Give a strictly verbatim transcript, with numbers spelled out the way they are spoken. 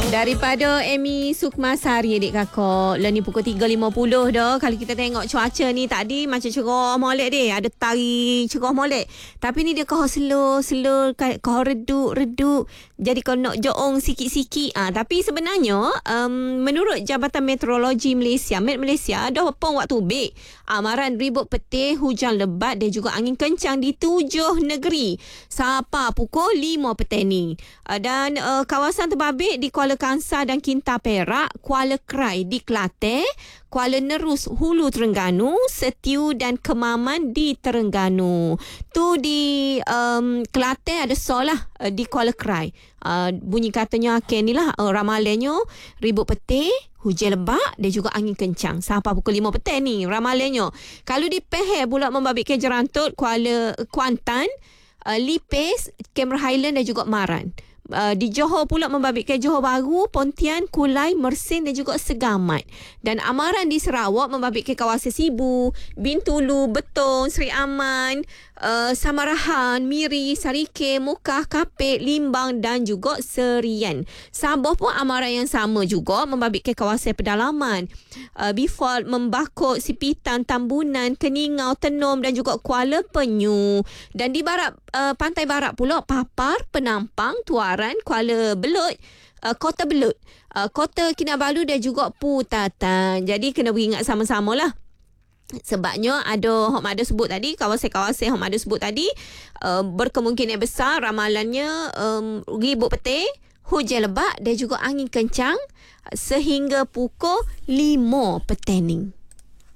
Daripada Amy Sukmasari adik kakak. Lah ni pukul tiga lima puluh dah. Kalau kita tengok cuaca ni tadi macam cerah molek dia. Ada tari cerah molek. Tapi ni dia kau slow, slow, kau reduk, reduk. Jadi kau nak joong sikit-sikit. Ah, tapi sebenarnya um, menurut Jabatan Meteorologi Malaysia, Met Malaysia, dah pun waktu big. Amaran ribut petir, hujan lebat dan juga angin kencang di tujuh negeri. Sampai pukul lima petang ni. Uh, dan uh, kawasan terbabit di Kuala Kangsar dan Kintar Perak, Kuala Krai di Kelantan, Kuala Nerus Hulu Terengganu, Setiu dan Kemaman di Terengganu. Tu di um, Kelantan ada sol lah, uh, di Kuala Krai. Uh, bunyi katanya akhir ni lah, uh, ramalannya ribut petir, hujan lebat dan juga angin kencang sampai pukul lima petang ni ramalannya. Kalau di Pahang pula membabit ke Jerantut, Kuala Kuantan, uh, Lipis, Cameron Highland dan juga Maran. Uh, di Johor pula membabitkan Johor Bahru, Pontian, Kulai, Mersin dan juga Segamat. Dan amaran di Sarawak membabitkan kawasan Sibu, Bintulu, Betong, Seri Aman, uh, Samarahan, Miri, Sarike, Mukah, Kapit, Limbang dan juga Serian. Sabah pun amaran yang sama juga membabitkan kawasan pedalaman. Uh, Bifol, Membakut, Sipitan, Tambunan, Keningau, Tenom dan juga Kuala Penyu. Dan di barat uh, pantai barat pula Papar, Penampang, Tuaran, Kuala Belut, uh, Kota Belut, uh, Kota Kinabalu dan juga Putatan. Jadi kena beringat sama-sama lah. Sebabnya ada Hok Mada sebut tadi, kawasan-kawasan Hok Mada sebut tadi, uh, berkemungkinan besar ramalannya um, ribut petir, hujan lebat dan juga angin kencang sehingga pukul lima petang ni.